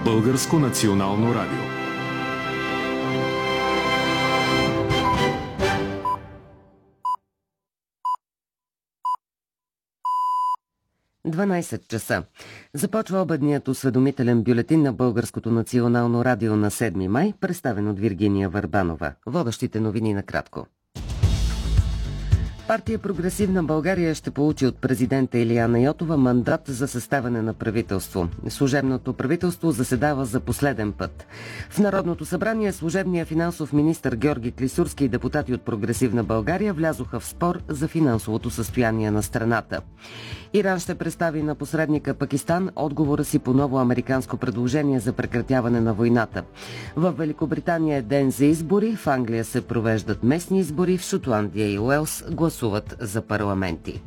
Българско национално радио. Часа. Започва обедният осведомителен бюлетин на Българското национално радио на 7 май, представен от Виргиния Върбанова. Водещите новини накратко. Партия Прогресивна България ще получи от президента Илияна Йотова мандат за съставяне на правителство. Служебното правителство заседава за последен път. В Народното събрание служебният финансов министър Георги Клисурски и депутати от Прогресивна България влязоха в спор за финансовото състояние на страната. Иран ще представи на посредника Пакистан отговора си по ново американско предложение за прекратяване на войната. В Великобритания е ден за избори, в Англия се провеждат местни избори, в Шотландия и Уелс гласуват за парламенти.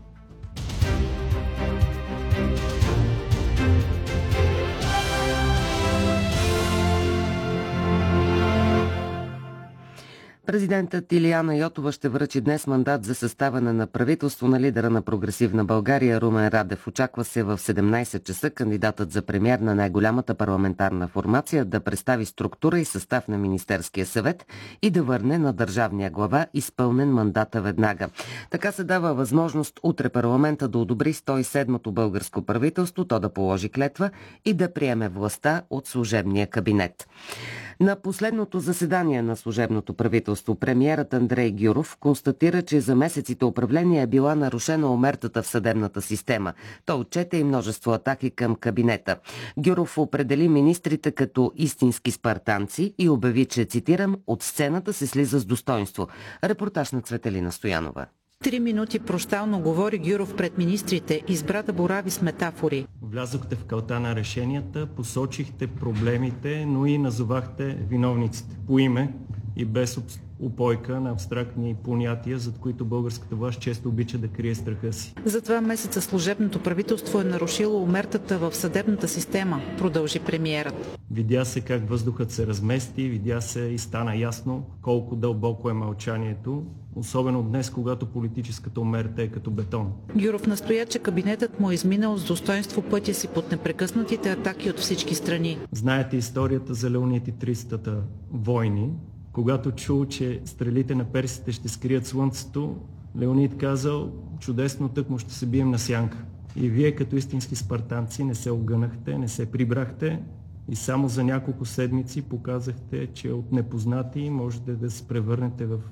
Президентът Илияна Йотова ще връчи днес мандат за съставяне на правителство на лидера на Прогресивна България Румен Радев. Очаква се в 17 часа кандидатът за премиер на най-голямата парламентарна формация да представи структура и състав на Министерския съвет и да върне на държавния глава изпълнен мандата веднага. Така се дава възможност утре парламента да одобри 107-то българско правителство, то да положи клетва и да приеме властта от служебния кабинет. На последното заседание на служебното правителство премиерът Андрей Гюров констатира, че за месеците управление е била нарушена омертата в съдебната система. Той отчете и множество атаки към кабинета. Гюров определи министрите като истински спартанци и обяви, че, цитирам, от сцената се слиза с достоинство. Репортаж на Цветелина Стоянова. 3 минути прощално говори Гюров пред министрите, избра да борави с метафори. Влязохте в калта на решенията, посочихте проблемите, но и назовахте виновниците по име и без упойка на абстрактни понятия, зад които българската власт често обича да крие страха си. За 2 месеца служебното правителство е нарушило омертата в съдебната система, продължи премиерът. Видя се как въздухът се размести, видя се и стана ясно колко дълбоко е мълчанието, особено днес, когато политическата омерта е като бетон. Гюров настоя, че кабинетът му е изминал с достоинство пътя си под непрекъснатите атаки от всички страни. Знаете историята за Леонид и 300-та войни. Когато чул, че стрелите на персите ще скрият слънцето, Леонид казал: чудесно, тъкмо ще се бием на сянка. И вие като истински спартанци не се огънахте, не се прибрахте и само за няколко седмици показахте, че от непознати можете да се превърнете в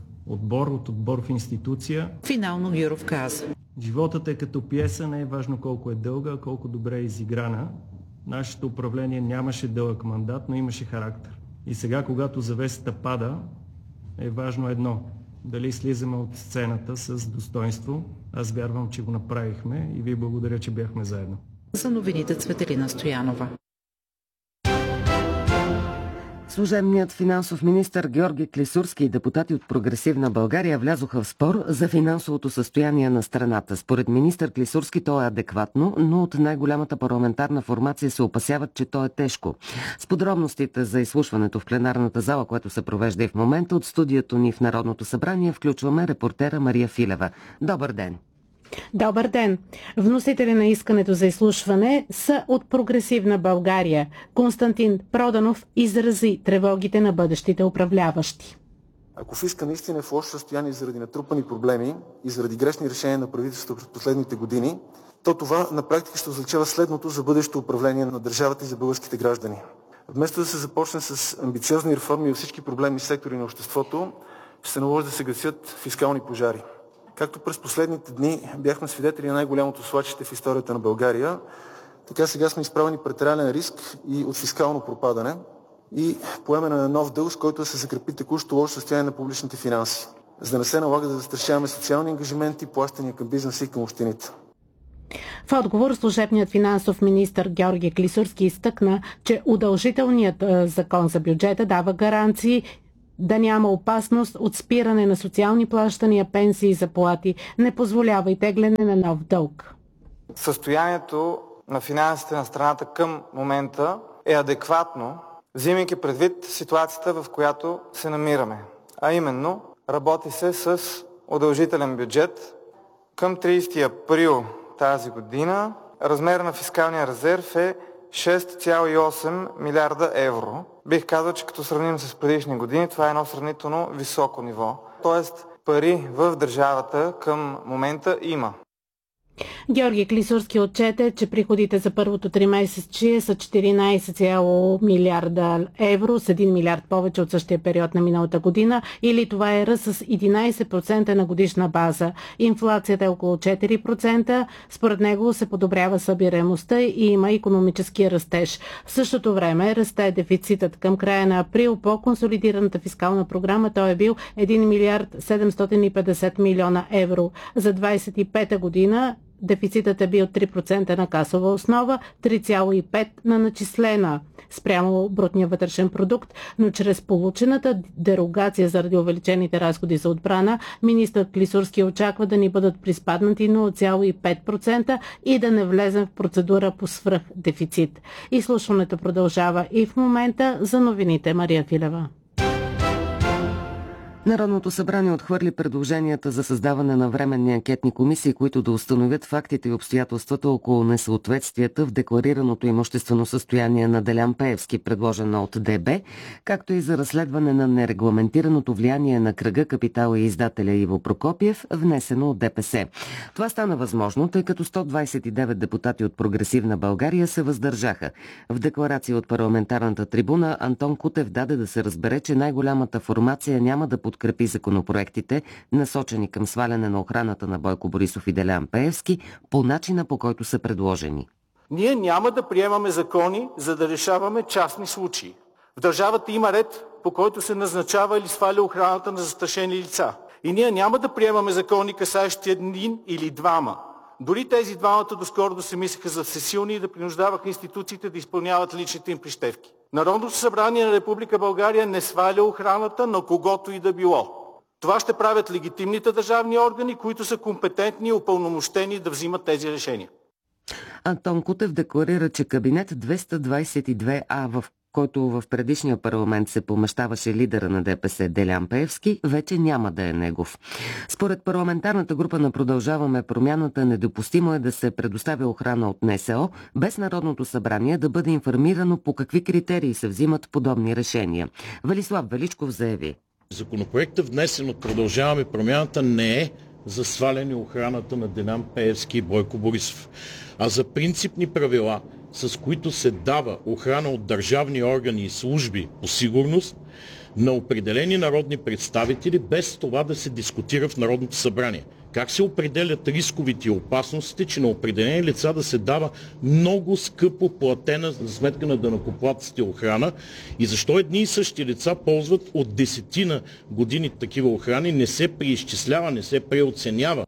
от отбор в институция. Финално Гюров каза: животът е като пиеса, не е важно колко е дълга, а колко добре е изиграна. Нашето управление нямаше дълъг мандат, но имаше характер. И сега, когато завесата пада, е важно едно – дали слизаме от сцената с достоинство. Аз вярвам, че го направихме и ви благодаря, че бяхме заедно. За новините Цветелина Стоянова. Служебният финансов министър Георги Клисурски и депутати от Прогресивна България влязоха в спор за финансовото състояние на страната. Според министър Клисурски то е адекватно, но от най-голямата парламентарна формация се опасяват, че то е тежко. С подробностите за изслушването в пленарната зала, което се провежда и в момента, от студиото ни в Народното събрание включваме репортера Мария Филева. Добър ден! Добър ден! Вносители на искането за изслушване са от Прогресивна България. Константин Проданов изрази тревогите на бъдещите управляващи. Ако фиска наистина е в лошо състояние заради натрупани проблеми и заради грешни решения на правителството през последните години, то това на практика ще означава следното за бъдещето управление на държавата и за българските граждани. Вместо да се започне с амбициозни реформи във всички проблемни сектори на обществото, ще се наложи да се гасят фискални пожари. Както през последните дни бяхме свидетели на най-голямото свлачище в историята на България, така сега сме изправени пред реален риск и от фискално пропадане и поемане на нов дълг, с който да се закрепи текущото лошо състояние на публичните финанси, за да не се налага да застрашаваме социални ангажименти, плащания към бизнеса и към общините. В отговор служебният финансов министър Георги Клисурски изтъкна, че удължителният закон за бюджета дава гаранции да няма опасност от спиране на социални плащания, пенсии и заплати, не позволява и тегляне на нов дълг. Състоянието на финансите на страната към момента е адекватно, взимайки предвид ситуацията, в която се намираме. А именно, работи се с удължителен бюджет. Към 30 април тази година размерът на фискалния резерв е 6,8 милиарда евро. Бих казал, че като сравним с предишни години, това е едно сравнително високо ниво. Тоест пари в държавата към момента има. Георги Клисурски отчете, че приходите за първото тримесечие са 14 милиарда евро, с 1 милиард повече от същия период на миналата година, или това е ръст с 11% на годишна база. Инфлацията е около 4%. Според него се подобрява събираемостта и има икономически растеж. В същото време расте дефицитът. Към края на април по консолидираната фискална програма той е бил 1 милиард 750 милиона евро. За 25-та година дефицитът е бил 3% на касова основа, 3,5% на начислена спрямо брутния вътрешен продукт, но чрез получената дерогация заради увеличените разходи за отбрана, министър Клисурски очаква да ни бъдат приспаднати 0,5% и да не влезем в процедура по свръхдефицит. Изслушването продължава и в момента. За новините Мария Филева. Народното събрание отхвърли предложенията за създаване на временни анкетни комисии, които да установят фактите и обстоятелствата около несъответствията в декларираното имуществено състояние на Делян Пеевски, предложена от ДБ, както и за разследване на нерегламентираното влияние на кръга капитал и издателя Иво Прокопиев, внесено от ДПС. Това стана възможно, тъй като 129 депутати от Прогресивна България се въздържаха. В декларация от парламентарната трибуна Антон Кутев даде да се разбере, че най-голямата формация няма да подкрепи законопроектите, насочени към сваляне на охраната на Бойко Борисов и Делян Пеевски, по начина, по който са предложени. Ние няма да приемаме закони, за да решаваме частни случаи. В държавата има ред, по който се назначава или сваля охраната на застрашени лица. И ние няма да приемаме закони, касаещи един или двама. Дори тези двамата доскоро да се мислеха за всесилни и да принуждаваха институциите да изпълняват личните им прищевки. Народното събрание на Република България не сваля охраната на когото и да било. Това ще правят легитимните държавни органи, които са компетентни и упълномощени да взимат тези решения. Антон Кутев декларира, че кабинет 222А, в който в предишния парламент се помещаваше лидера на ДПС Делян Пеевски, вече няма да е негов. Според парламентарната група на Продължаваме промяната, недопустимо е да се предоставя охрана от НСО, без Народното събрание да бъде информирано по какви критерии се взимат подобни решения. Велислав Величков заяви: Законопроектът, внесен от Продължаваме промяната, не е за сваляне охраната на Делян Пеевски и Бойко Борисов, а за принципни правила, с които се дава охрана от държавни органи и служби по сигурност на определени народни представители, без това да се дискутира в Народното събрание. Как се определят рисковите и опасностите, че на определени лица да се дава много скъпо платена за сметка на данъкоплатците охрана и защо едни и същи лица ползват от 10 години такива охрани, не се преизчислява, не се преоценява.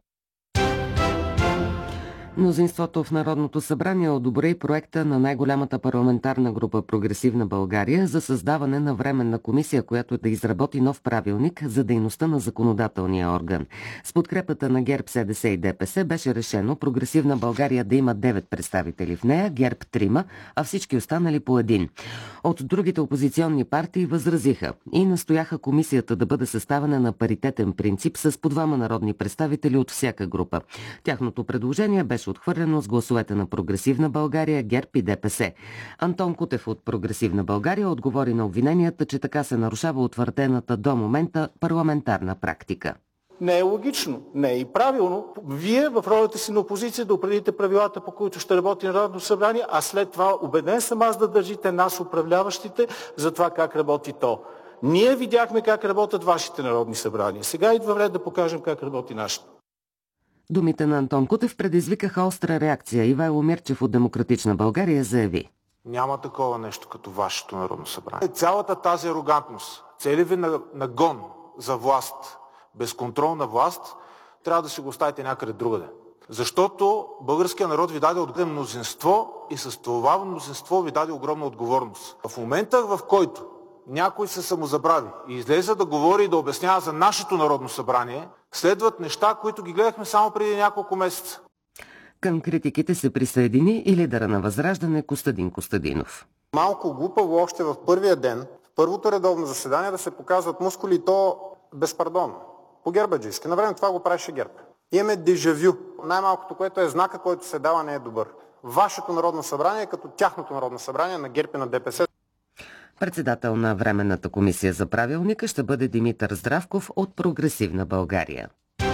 Мнозинството в Народното събрание одобри проекта на най-голямата парламентарна група Прогресивна България за създаване на временна комисия, която да изработи нов правилник за дейността на законодателния орган. С подкрепата на ГЕРБ, СДС и ДПС беше решено Прогресивна България да има 9 представители в нея, ГЕРБ 3, а всички останали по 1. От другите опозиционни партии възразиха и настояха комисията да бъде съставена на паритетен принцип с по 2 народни представители от всяка група. Тяхното предложение беше отхвърлено с гласовете на Прогресивна България, ГЕРБ и ДПС. Антон Кутев от Прогресивна България отговори на обвиненията, че така се нарушава утвърдената до момента парламентарна практика. Не е логично, не е и правилно. Вие в ролята си на опозиция да определите правилата, по които ще работи Народното събрание, а след това убеден съм аз да държите нас, управляващите, за това как работи то. Ние видяхме как работят вашите народни събрания. Сега идва време да покажем как работи нашето. Думите на Антон Кутев предизвикаха остра реакция. Ивайло Мирчев от Демократична България заяви: Няма такова нещо като вашето Народно събрание. Цялата тази арогантност, целият ви нагон за власт, безконтролна власт, трябва да си го оставите някъде другаде. Защото българският народ ви даде огромно мнозинство и с това мнозинство ви даде огромна отговорност. В момента, в който някой се самозабрави и излезе да говори и да обяснява за нашето Народно събрание, следват неща, които ги гледахме само преди няколко месеца. Към критиките се присъедини и лидера на Възраждане Костадин Костадинов. Малко глупаво още в първия ден, в първото редовно заседание да се показват мускули и то безпардонно. По гербаджийски. Навреме това го правеше ГЕРБ. Имаме дежавю. Най-малкото, което е знака, който се дава, не е добър. вашето Народно събрание като тяхното Народно събрание на ГЕРБ и на ДПС. Председател на Временната комисия за правилника ще бъде Димитър Здравков от Прогресивна България.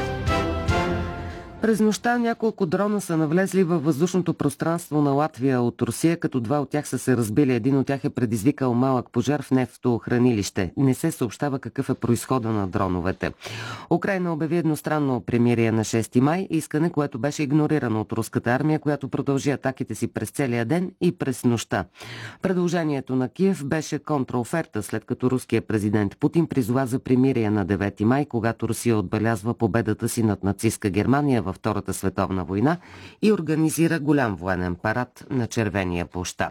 През нощта няколко дрона са навлезли във въздушното пространство на Латвия от Русия, като два от тях са се разбили. Един от тях е предизвикал малък пожар в нефтохранилище. Не се съобщава какъв е произхода на дроновете. Украйна обяви едностранно примирие на 6 май, искане, което беше игнорирано от руската армия, която продължи атаките си през целия ден и през нощта. Предложението на Киев беше контраоферта, след като руският президент Путин призова за примирие на 9 май, когато Русия отбелязва победата си над нацистска Германия във Втората световна война и организира голям военен парад на Червения площад.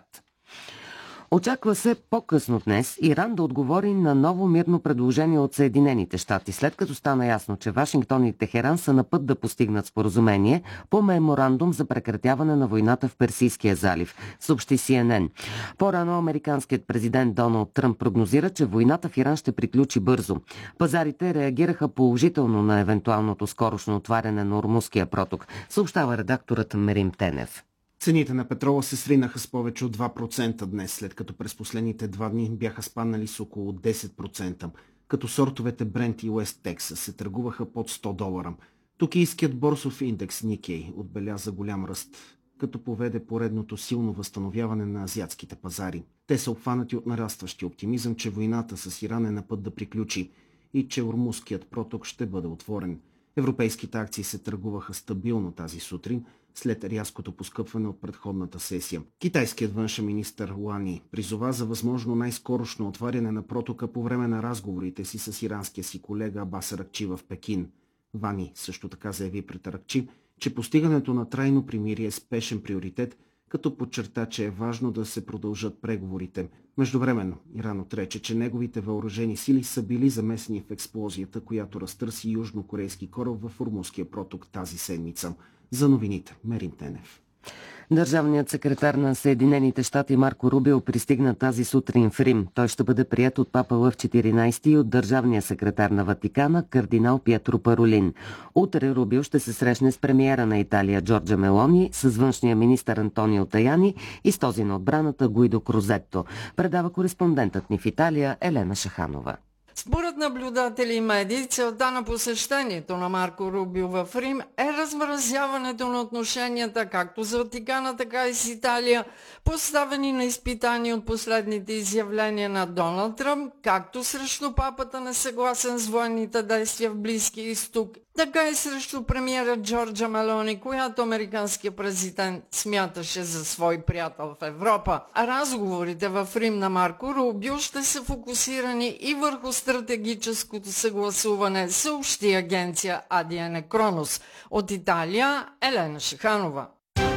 Очаква се по-късно днес Иран да отговори на ново мирно предложение от Съединените щати, след като стана ясно, че Вашингтон и Техеран са на път да постигнат споразумение по меморандум за прекратяване на войната в Персийския залив, съобщи CNN. По-рано американският президент Доналд Тръмп прогнозира, че войната в Иран ще приключи бързо. Пазарите реагираха положително на евентуалното скорошно отваряне на Ормузския проток, съобщава редакторът Мерим Тенев. Цените на петрола се сринаха с повече от 2% днес, след като през последните 2 дни бяха спаднали с около 10%, като сортовете Brent и West Texas се търгуваха под $100. Токийският борсов индекс Nikkei отбеляза голям ръст, като поведе поредното силно възстановяване на азиатските пазари. Те са обхванати от нарастващи оптимизъм, че войната с Иран е на път да приключи и че Ормузският проток ще бъде отворен. Европейските акции се търгуваха стабилно тази сутрин, след рязкото поскъпване от предходната сесия. Китайският външен министър Уан Ий призова за възможно най-скорошно отваряне на протока по време на разговорите си с иранския си колега Абас Аракчи в Пекин. Уан Ий също така заяви пред Аракчи, че постигането на трайно примирие е спешен приоритет, като подчерта, че е важно да се продължат преговорите. Междувременно Иран отрече, че неговите въоръжени сили са били замесени в експлозията, която разтърси южнокорейски кораб в Ормузския проток тази седмица. За новините, Мерим Тенев. Държавният секретар на Съединените щати Марко Рубио пристигна тази сутрин в Рим. Той ще бъде приет от папа Лъв 14 и от държавния секретар на Ватикана кардинал Пиетро Паролин. Утре Рубио ще се срещне с премиера на Италия Джорджа Мелони, с външния министър Антонио Таяни и с този на отбраната Гуидо Крозетто. Предава кореспондентът ни в Италия Елена Шаханова. Според наблюдатели и медии, целта на посещението на Марко Рубио в Рим е размразяването на отношенията както с Ватикана, така и с Италия, поставени на изпитание от последните изявления на Доналд Тръмп, както срещу папата несъгласен с военните действия в Близкия изток, така и срещу премиера Джорджа Мелони, която американският президент смяташе за свой приятел в Европа. А разговорите в Рим на Марко Рубио ще са фокусирани и върху стратегическото съгласуване, съобщи агенция Адиене Кронос. От Италия Елена Шиханова.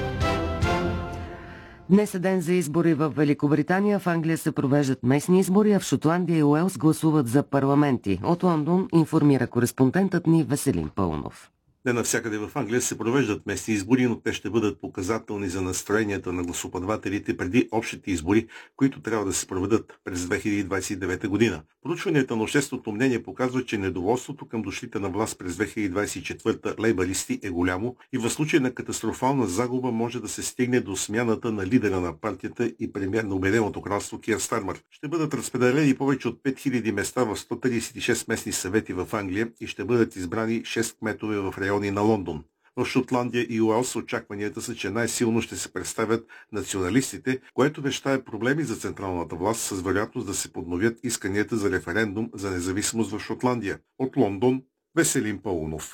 Днес е ден за избори в Великобритания. В Англия се провеждат местни избори, а в Шотландия и Уелс гласуват за парламенти. От Лондон информира кореспондентът ни Веселин Пълнов. Не навсякъде в Англия се провеждат местни избори, но те ще бъдат показателни за настроенията на гласоподавателите преди общите избори, които трябва да се проведат през 2029 година. Проучванията на общественото мнение показват, че недоволството към дошлите на власт през 2024 лейбаристи е голямо и в случай на катастрофална загуба може да се стигне до смяната на лидера на партията и премиер на Обединеното кралство Кир Стармър. Ще бъдат разпределени повече от 5000 места в 136 местни съвети в Англия и ще бъдат избрани 6 кметове в райони на Лондон. В Шотландия и Уелс очакванията са, че най-силно ще се представят националистите, което вещае проблеми за централната власт с вероятност да се подновят исканията за референдум за независимост в Шотландия. От Лондон Веселин Паунов.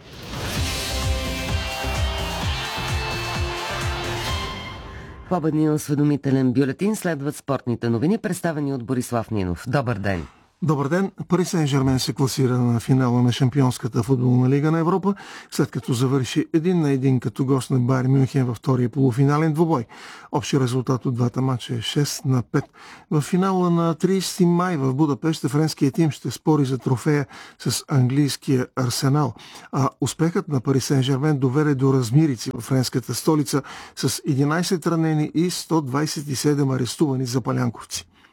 В обедния осведомителен бюлетин следват спортните новини, представени от Борислав Нинов. Добър ден! Добър ден! Пари Сен-Жермен се класира на финала на Шампионската футболна лига на Европа, след като завърши 1-1 като гост на Байер Мюнхен във втория полуфинален двубой. Общи резултат от двата мача е 6-5. В финала на 30 май в Будапеща френският тим ще спори за трофея с английския Арсенал, а успехът на Пари Сен-Жермен доведе до размирици в френската столица с 11 ранени и 127 арестувани запалянковци.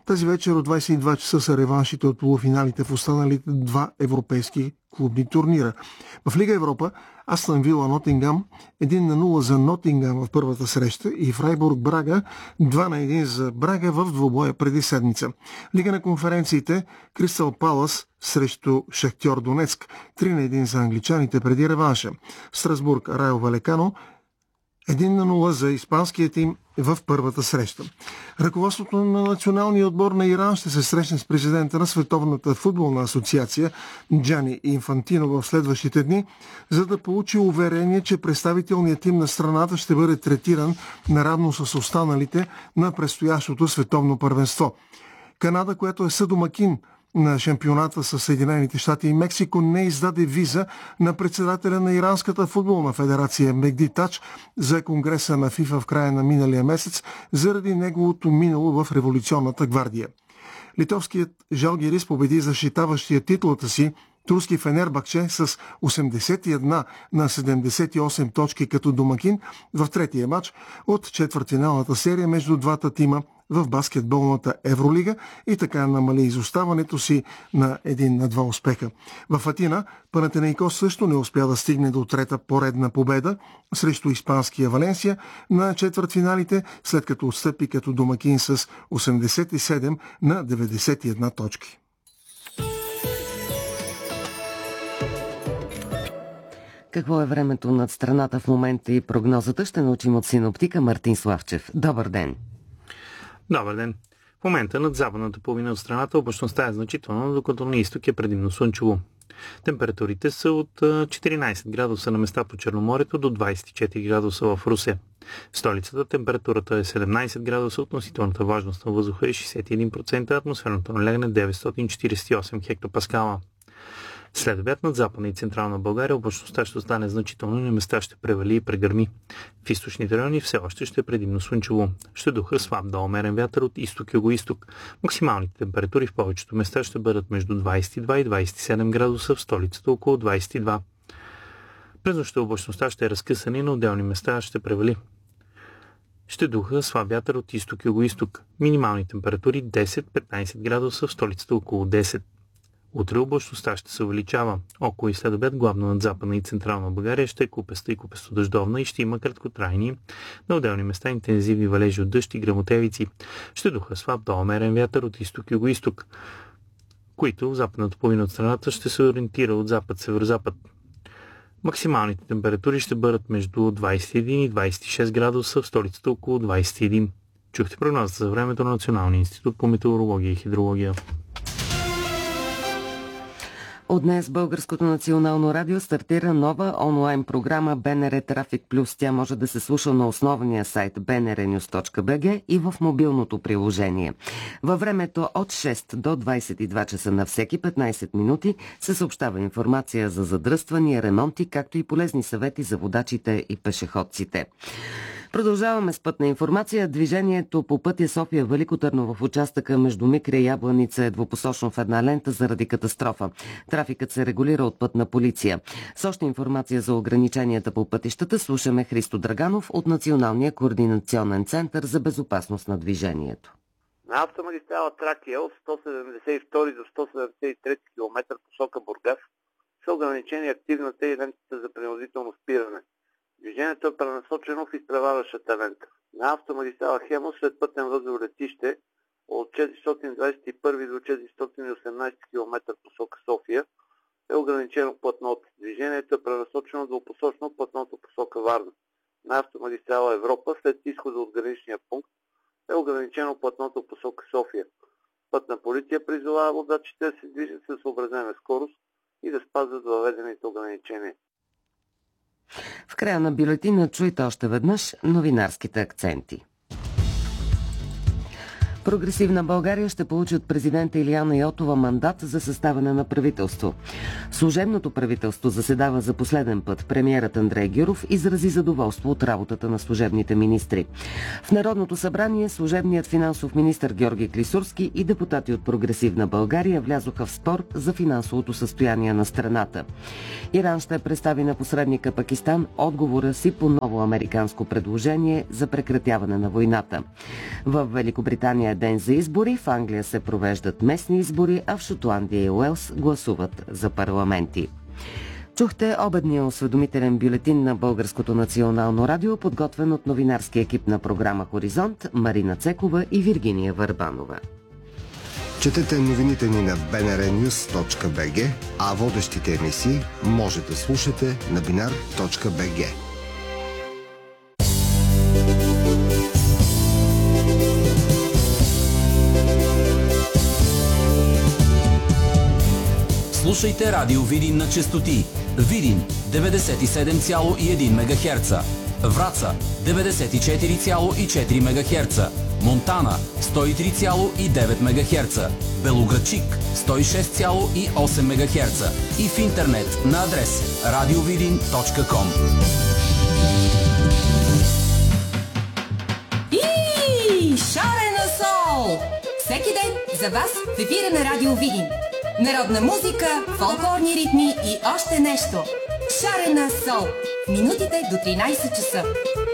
Тази вечер от 22 часа са реваншите от полуфиналите в останалите два европейски клубни турнира. В Лига Европа Астън Вила Нотингам 1-0 за Нотингам в първата среща и Фрайбург Брага 2-1 за Брага в двубоя преди седмица. Лига на конференциите Кристал Палас срещу Шахтьор Донецк 3-1 за англичаните преди реванша. Страсбург Райо Валекано 1-0 за испанския тим в първата среща. Ръководството на националния отбор на Иран ще се срещне с президента на Световната футболна асоциация Джани Инфантино в следващите дни, за да получи уверение, че представителният тим на страната ще бъде третиран наравно с останалите на предстоящото световно първенство. Канада, която е съдомакин на шампионата с Съединените щати и Мексико, не издаде виза на председателя на Иранската футболна федерация Мехди Тач за конгреса на ФИФА в края на миналия месец заради неговото минало в революционната гвардия. Литовският Жалгирис победи защитаващия титлата си турски Фенербахче с 81 на 78 точки като домакин в третия матч от четвъртфиналната серия между двата тима в баскетболната Евролига и така намали изоставането си на 1-2 успеха. В Атина Панатенаикос също не успя да стигне до трета поредна победа срещу испанския Валенсия на четвъртфиналите, след като отстъпи като домакин с 87 на 91 точки. Какво е времето над страната в момента и прогнозата ще научим от синоптика Мартин Славчев. Добър ден! Добър ден! В момента над западната половина от страната облачността е значителна, докато на изток е предимно слънчево. Температурите са от 14 градуса на места по Черноморието до 24 градуса в Русе. В столицата температурата е 17 градуса, относителната влажност на въздуха е 61%, атмосферното налягане 948 хектопаскала. След обяд над Западна и Централна България облачността ще остане значително и на места ще превали и прегърми. В източните райони все още ще е предимно слънчево. Ще духа слаб до умерен вятър от изток и югоизток. Максималните температури в повечето места ще бъдат между 22 и 27 градуса, в столицата около 22. През нощта облачността ще е разкъсана и на отделни места ще превали. Ще духа слаб вятър от изток и югоизток. Минимални температури 10-15 градуса, в столицата около 10. Утре облачността ще се увеличава. Около и след обяд, главно над Западна и Централна България, ще е купеста и купесто-дъждовна и ще има краткотрайни, на отделни места интензивни валежи от дъжд и гръмотевици. Ще духа слаб до умерен вятър от изток и югоизток, които в западната половина от страната ще се ориентира от запад-северозапад. Максималните температури ще бъдат между 21 и 26 градуса, в столицата около 21. Чухте прогнозата за времето на Националния институт по метеорология и хидрология. От днес Българското национално радио стартира нова онлайн програма БНР Трафик Плюс. Тя може да се слуша на основния сайт bnrnews.bg и в мобилното приложение. Във времето от 6 до 22 часа на всеки 15 минути се съобщава информация за задръствания, ремонти, както и полезни съвети за водачите и пешеходците. Продължаваме с пътна информация. Движението по пътя София-Велико Търново в участъка между Микра и Ябланица е двупосочно в една лента заради катастрофа. Трафикът се регулира от пътна полиция. С още информация за ограниченията по пътищата слушаме Христо Драганов от Националния координационен център за безопасност на движението. На автомагистрала Тракия от 172 до 173 км посока Бургас са ограничени активната и лентата за принудително спиране. Движението е пренасочено в изпреварващата лента. На автомагистрала Хемус след пътен възел Летище от 421 до 418 км посока София е ограничено платното. Движението е пренасочено двупосочно платното посока Варна. На автомагистрала Европа след изхода от граничния пункт е ограничено платното посока София. Пътна полиция призовава водачите да се движат със съобразена скорост и да спазват въведените ограничения. В края на бюлетина чуйте още веднъж новинарските акценти. Прогресивна България ще получи от президента Илияна Йотова мандат за съставяне на правителство. Служебното правителство заседава за последен път. Премиерът Андрей Гюров изрази задоволство от работата на служебните министри. В Народното събрание служебният финансов министър Георги Клисурски и депутати от Прогресивна България влязоха в спор за финансовото състояние на страната. Иран ще представи на посредника Пакистан отговора си по ново американско предложение за прекратяване на войната. В Великобритания ден за избори. В Англия се провеждат местни избори, а в Шотландия и Уелс гласуват за парламенти. Чухте обедния осведомителен бюлетин на Българското национално радио, подготвен от новинарски екип на програма Хоризонт, Марина Цекова и Виргиния Върбанова. Четете новините ни на bnrnews.bg, а водещите емисии може да слушате на binar.bg. Слушайте Радио Видин на честоти. Видин 97,1 МГц, Враца 94,4 МГц, Монтана 103,9 МГц, Белоградчик 106,8 МГц и в интернет на адрес radiovidin.com. И шарена сол! Всеки ден за вас в ефира на Радио Видин. Народна музика, фолклорни ритми и още нещо. Шарена сол. Минутите до 13 часа.